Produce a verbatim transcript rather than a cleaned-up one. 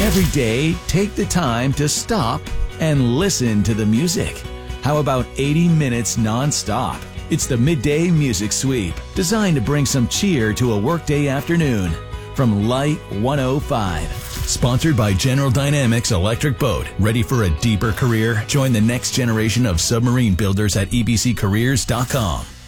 Every day, take the time to stop and listen to the music. How about eighty minutes non-stop? It's the Midday Music Sweep, designed to bring some cheer to a workday afternoon. From Light one oh five. Sponsored by General Dynamics Electric Boat. Ready for a deeper career? Join the next generation of submarine builders at e b c careers dot com.